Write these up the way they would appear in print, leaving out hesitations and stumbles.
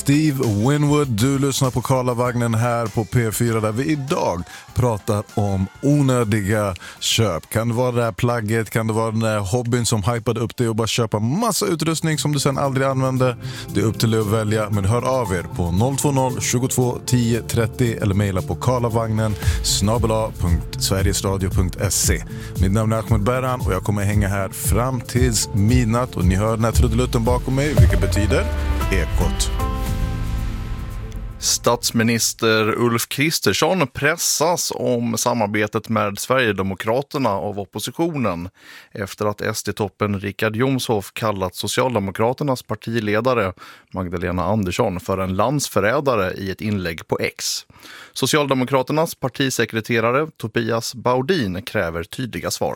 Steve Winwood, du lyssnar på Karlavagnen här på P4 där vi idag pratar om onödiga köp. Kan det vara det här plagget, kan det vara den där hobbyn som hypade upp dig och bara köpa massa utrustning som du sen aldrig använder? Det är upp till dig att välja, men hör av er på 020 22 10 30 eller mejla på karlavagnen@sverigesradio.se. Mitt namn är Ahmed Berhan och jag kommer hänga här fram tills midnatt och ni hör den här trudelutten bakom mig, vilket betyder Ekot. Statsminister Ulf Kristersson pressas om samarbetet med Sverigedemokraterna av oppositionen efter att SD-toppen Richard Jomshof kallat Socialdemokraternas partiledare Magdalena Andersson för en landsförrädare i ett inlägg på X. Socialdemokraternas partisekreterare Tobias Baudin kräver tydliga svar.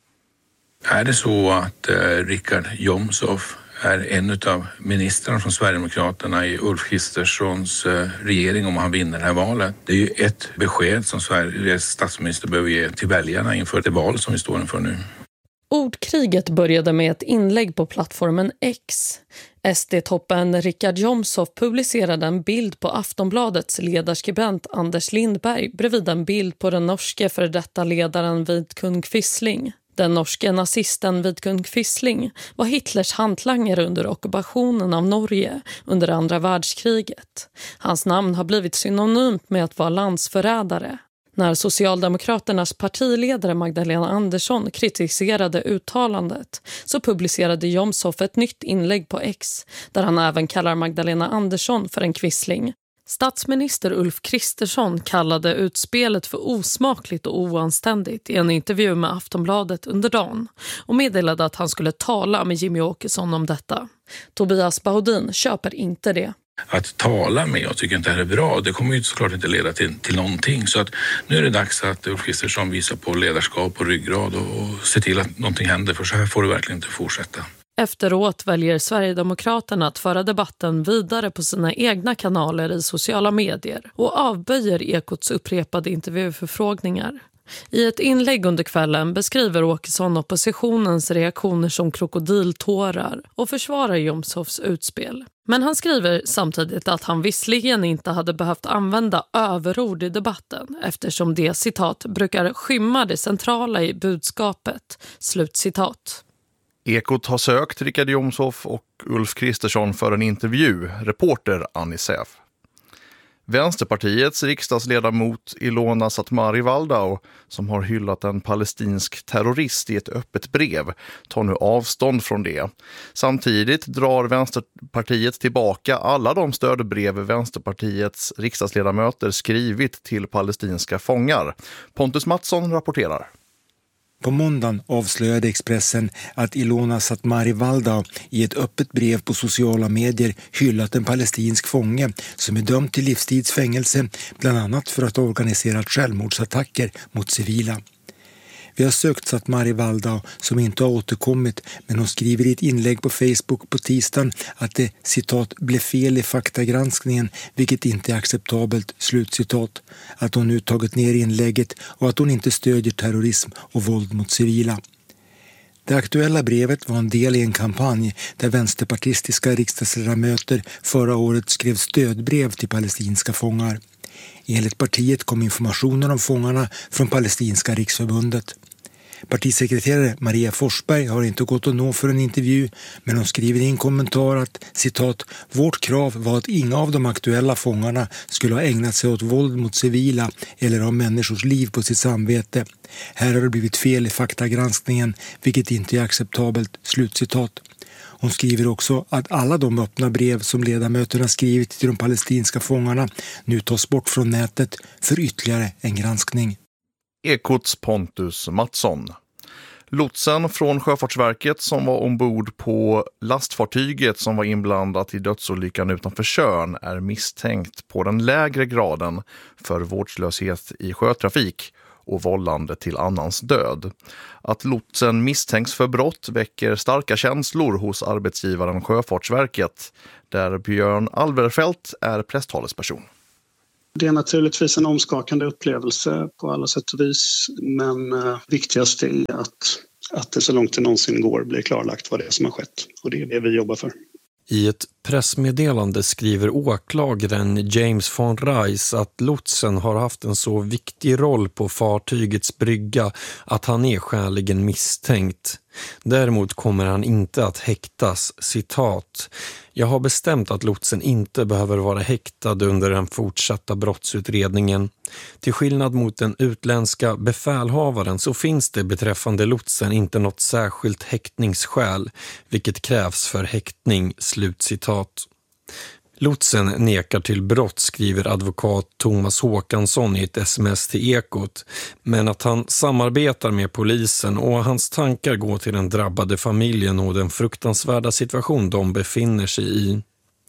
Är det så att Richard Jomshof är en av ministrarna från Sverigedemokraterna i Ulf Kristerssons regering om han vinner det här valet? Det är ju ett besked som Sveriges statsminister behöver ge till väljarna inför det val som vi står inför nu. Ordkriget började med ett inlägg på plattformen X. SD-toppen Richard Jomshof publicerade en bild på Aftonbladets ledarskribent Anders Lindberg bredvid en bild på den norske före detta ledaren Vidkun Quisling. Den norske nazisten Vidkun Quisling var Hitlers hantlangare under ockupationen av Norge under andra världskriget. Hans namn har blivit synonymt med att vara landsförrädare. När Socialdemokraternas partiledare Magdalena Andersson kritiserade uttalandet så publicerade Jomshof ett nytt inlägg på X där han även kallar Magdalena Andersson för en quisling. Statsminister Ulf Kristersson kallade utspelet för osmakligt och oanständigt i en intervju med Aftonbladet under dagen och meddelade att han skulle tala med Jimmy Åkesson om detta. Tobias Baudin köper inte det. Att tala med, jag tycker inte det här är bra, det kommer ju såklart inte leda till någonting. Så att nu är det dags att Ulf Kristersson visar på ledarskap och ryggrad och se till att någonting händer, för så här får det verkligen inte fortsätta. Efteråt väljer Sverigedemokraterna att föra debatten vidare på sina egna kanaler i sociala medier och avböjer Ekots upprepade intervjuförfrågningar. I ett inlägg under kvällen beskriver Åkesson oppositionens reaktioner som krokodiltårar och försvarar Jomshofs utspel. Men han skriver samtidigt att han visserligen inte hade behövt använda överord i debatten eftersom det, citat, brukar skymma det centrala i budskapet, slutcitat. Ekot har sökt Richard Jomshof och Ulf Kristersson för en intervju, reporter Annie Säf. Vänsterpartiets riksdagsledamot Ilona Satmari Valdau, som har hyllat en palestinsk terrorist i ett öppet brev, tar nu avstånd från det. Samtidigt drar Vänsterpartiet tillbaka alla de stödbrev Vänsterpartiets riksdagsledamöter skrivit till palestinska fångar. Pontus Mattsson rapporterar. På måndagen avslöjade Expressen att Ilona Satmari Valdau i ett öppet brev på sociala medier hyllat en palestinsk fånge som är dömd till livstidsfängelse, bland annat för att ha organiserat självmordsattacker mot civila. Vi har sökt Satmari Valdau som inte har återkommit, men hon skriver i ett inlägg på Facebook på tisdagen att det, citat, blev fel i faktagranskningen, vilket inte är acceptabelt, slutcitat, att hon nu tagit ner inlägget och att hon inte stödjer terrorism och våld mot civila. Det aktuella brevet var en del i en kampanj där vänsterpartistiska riksdagsledamöter förra året skrev stödbrev till palestinska fångar. Enligt partiet kom informationen om fångarna från Palestinska riksförbundet. Partisekreterare Maria Forsberg har inte gått att nå för en intervju, men hon skriver i en kommentar att, citat, vårt krav var att inga av de aktuella fångarna skulle ha ägnat sig åt våld mot civila eller ha människors liv på sitt samvete. Här har det blivit fel i faktagranskningen, vilket inte är acceptabelt, slutcitat. Hon skriver också att alla de öppna brev som ledamöterna skrivit till de palestinska fångarna nu tas bort från nätet för ytterligare en granskning. Ekots Pontus Mattsson. Lotsen från Sjöfartsverket som var ombord på lastfartyget som var inblandat i dödsolyckan utanför Tjörn är misstänkt på den lägre graden för vårdslöshet i sjötrafik och vållande till annans död. Att lotsen misstänks för brott väcker starka känslor hos arbetsgivaren Sjöfartsverket, där Björn Alverfelt är presstalesperson. Det är naturligtvis en omskakande upplevelse på alla sätt och vis, men viktigast är att det så långt det någonsin går blir klarlagt vad det är som har skett, och det är det vi jobbar för. I ett pressmeddelande skriver åklagaren James von Reis att lotsen har haft en så viktig roll på fartygets brygga att han är skäligen misstänkt. Däremot kommer han inte att häktas, citat. Jag har bestämt att lotsen inte behöver vara häktad under den fortsatta brottsutredningen. Till skillnad mot den utländska befälhavaren så finns det beträffande lotsen inte något särskilt häktningsskäl, vilket krävs för häktning, slutcitat. Lotsen nekar till brott, skriver advokat Thomas Håkansson i ett sms till Ekot, men att han samarbetar med polisen och hans tankar går till den drabbade familjen och den fruktansvärda situation de befinner sig i.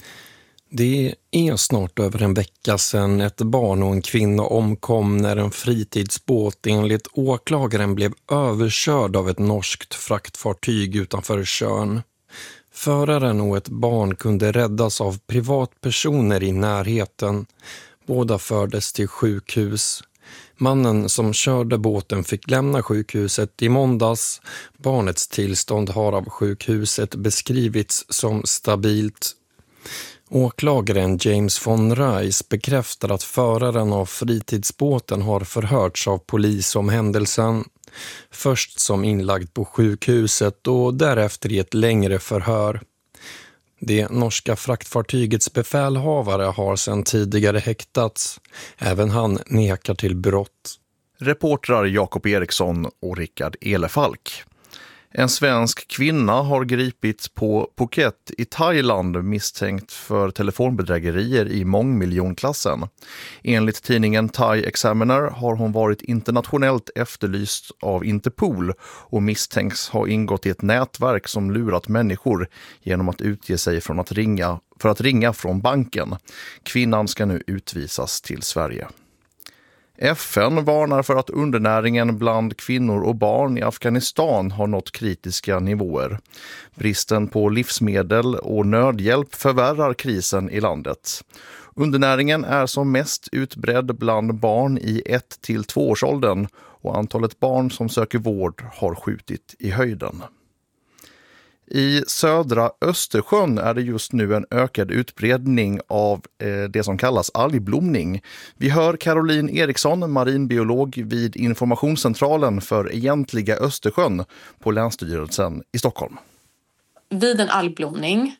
Det är snart över en vecka sedan ett barn och en kvinna omkom när en fritidsbåt enligt åklagaren blev överkörd av ett norskt fraktfartyg utanför Tjörn. Föraren och ett barn kunde räddas av privatpersoner i närheten. Båda fördes till sjukhus. Mannen som körde båten fick lämna sjukhuset i måndags. Barnets tillstånd har av sjukhuset beskrivits som stabilt. Åklagaren James von Reis bekräftar att föraren av fritidsbåten har förhörts av polis om händelsen. Först som inlagd på sjukhuset och därefter i ett längre förhör. Det norska fraktfartygets befälhavare har sedan tidigare häktats. Även han nekar till brott. Reportrar Jakob Eriksson och Rickard Elefalk. En svensk kvinna har gripits på Phuket i Thailand misstänkt för telefonbedrägerier i mångmiljonklassen. Enligt tidningen Thai Examiner har hon varit internationellt efterlyst av Interpol och misstänks ha ingått i ett nätverk som lurat människor genom att utge sig för att ringa från banken. Kvinnan ska nu utvisas till Sverige. FN varnar för att undernäringen bland kvinnor och barn i Afghanistan har nått kritiska nivåer. Bristen på livsmedel och nödhjälp förvärrar krisen i landet. Undernäringen är som mest utbredd bland barn i 1-2-årsåldern och antalet barn som söker vård har skjutit i höjden. I södra Östersjön är det just nu en ökad utbredning av det som kallas algblomning. Vi hör Caroline Eriksson, marinbiolog vid informationscentralen för egentliga Östersjön på Länsstyrelsen i Stockholm. Vid en algblomning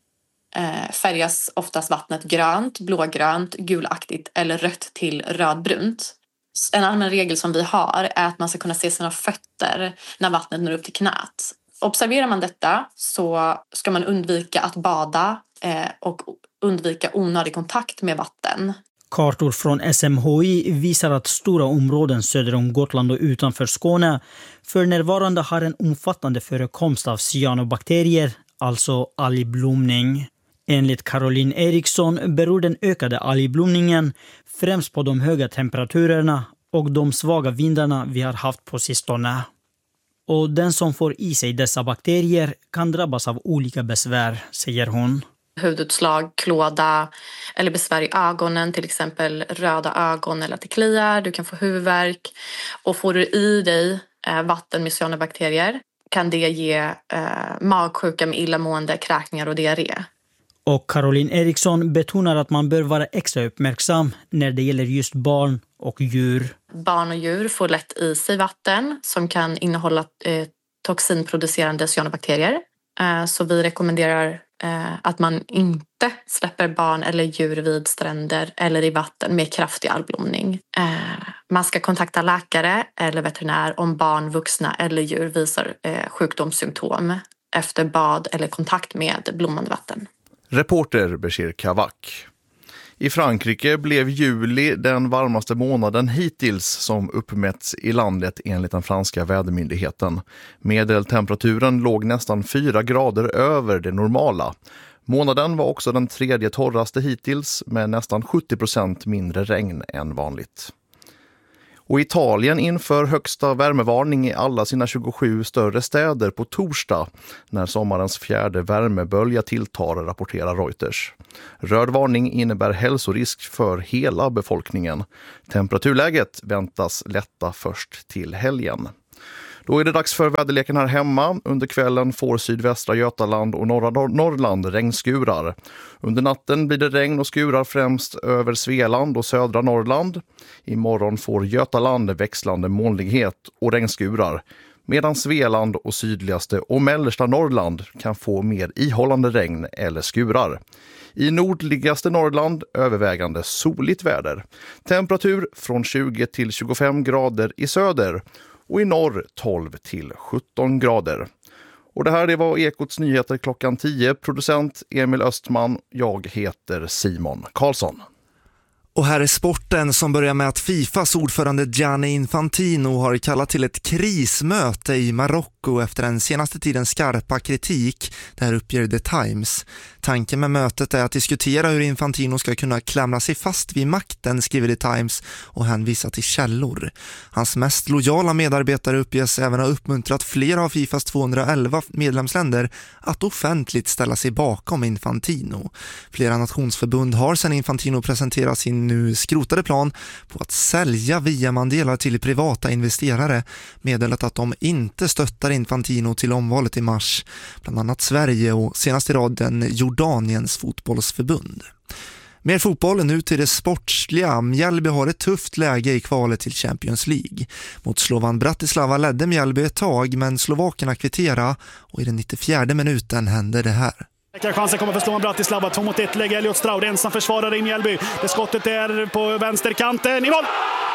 färgas oftast vattnet grönt, blågrönt, gulaktigt eller rött till rödbrunt. En allmän regel som vi har är att man ska kunna se sina fötter när vattnet når upp till knät. Observerar man detta så ska man undvika att bada och undvika onödig kontakt med vatten. Kartor från SMHI visar att stora områden söder om Gotland och utanför Skåne för närvarande har en omfattande förekomst av cyanobakterier, alltså algblomning. Enligt Caroline Eriksson beror den ökade algblomningen främst på de höga temperaturerna och de svaga vindarna vi har haft på sistone. Och den som får i sig dessa bakterier kan drabbas av olika besvär, säger hon. Hudutslag, klåda eller besvär i ögonen, till exempel röda ögon eller att det kliar. Du kan få huvudvärk. Och får du i dig vatten med cyanobakterier kan det ge magsjuka med illamående, kräkningar och diarré. Och Caroline Eriksson betonar att man bör vara extra uppmärksam när det gäller just barn och djur. Barn och djur får lätt i sig vatten som kan innehålla toxinproducerande cyanobakterier. Så vi rekommenderar att man inte släpper barn eller djur vid stränder eller i vatten med kraftig algblomning. Man ska kontakta läkare eller veterinär om barn, vuxna eller djur visar sjukdomssymptom efter bad eller kontakt med blommande vatten. Reporter Bashir Kavak. I Frankrike blev juli den varmaste månaden hittills som uppmätts i landet enligt den franska vädermyndigheten. Medeltemperaturen låg nästan 4 grader över det normala. Månaden var också den tredje torraste hittills med nästan 70% mindre regn än vanligt. Och Italien inför högsta värmevarning i alla sina 27 större städer på torsdag när sommarens fjärde värmebölja tilltar, rapporterar Reuters. Röd varning innebär hälsorisk för hela befolkningen. Temperaturläget väntas lätta först till helgen. Då är det dags för väderleken här hemma. Under kvällen får sydvästra Götaland och norra Norrland regnskurar. Under natten blir det regn och skurar främst över Svealand och södra Norrland. Imorgon får Götaland växlande molnighet och regnskurar, medan Svealand och sydligaste och mellersta Norrland kan få mer ihållande regn eller skurar. I nordligaste Norrland övervägande soligt väder. Temperatur från 20 till 25 grader i söder och i norr 12 till 17 grader. Och det här var Ekots nyheter klockan 10. Producent Emil Östman, jag heter Simon Karlsson. Och här är sporten som börjar med att Fifas ordförande Gianni Infantino har kallat till ett krismöte i Marocko efter den senaste tidens skarpa kritik. Det här uppger The Times. Tanken med mötet är att diskutera hur Infantino ska kunna klamra sig fast vid makten, skriver The Times, och hänvisar till källor. Hans mest lojala medarbetare uppges även ha uppmuntrat flera av Fifas 211 medlemsländer att offentligt ställa sig bakom Infantino. Flera nationsförbund har sedan Infantino presenterat sin nu skrotade plan på att sälja VM-andelar till privata investerare meddelat att de inte stöttar Infantino till omvalet i mars, bland annat Sverige och senast i raden Jordaniens fotbollsförbund. Mer fotboll nu till det sportsliga. Mjällby har ett tufft läge i kvalet till Champions League. Mot Slovan Bratislava ledde Mjällby ett tag, men slovakerna kvitterade och i den 94:e minuten hände det här. Chansen kommer för Slovan Bratislava, 2-1 läge Elliot Stroud, ensam försvarare i Mjällby. Det skottet är på vänsterkanten, i mål!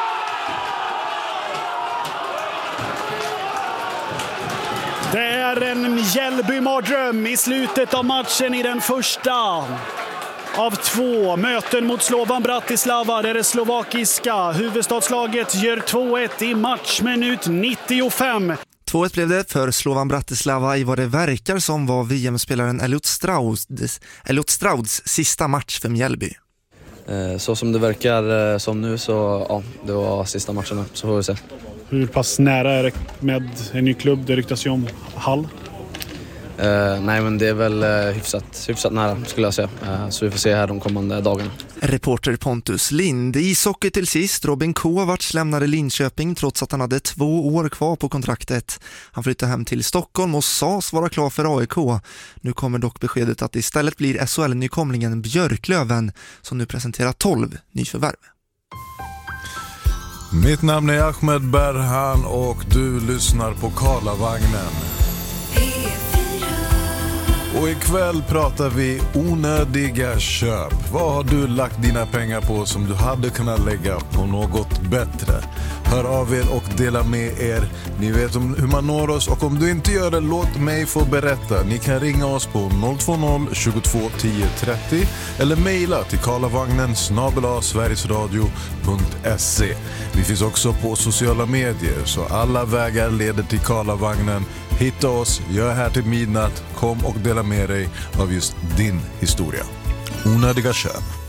Det är en Mjällby-mardröm i slutet av matchen i den första av 2 möten mot Slovan Bratislava, där det slovakiska huvudstadslaget gör 2-1 i matchminut 95. 2-1 blev det för Slovan Bratislava i vad det verkar som var VM-spelaren Elliot Strouds sista match för Mjällby. Så som det verkar som nu så ja, det var sista matchen, så får vi se. Hur pass nära är det med en ny klubb? Det ryktas ju om Hall. Nej, men det är väl hyfsat nära skulle jag säga. Så vi får se här de kommande dagarna. Reporter Pontus Lind. Ishockey till sist. Robin Kovacs lämnade Linköping trots att han hade 2 år kvar på kontraktet. Han flyttade hem till Stockholm och sades vara klar för AIK. Nu kommer dock beskedet att det istället blir SHL-nykomlingen Björklöven som nu presenterar 12 nyförvärv. Mitt namn är Ahmed Berhan och du lyssnar på Karlavagnen. Och ikväll pratar vi onödiga köp. Vad har du lagt dina pengar på som du hade kunnat lägga på något bättre? Hör av er och dela med er. Ni vet hur man når oss, och om du inte gör det, låt mig få berätta. Ni kan ringa oss på 020 22 10 30 eller mejla till karlavagnen@sverigesradio.se. Vi finns också på sociala medier, så alla vägar leder till Karlavagnen. Hitta oss, jag är här till midnatt. Kom och dela med dig av just din historia. Onödiga köp.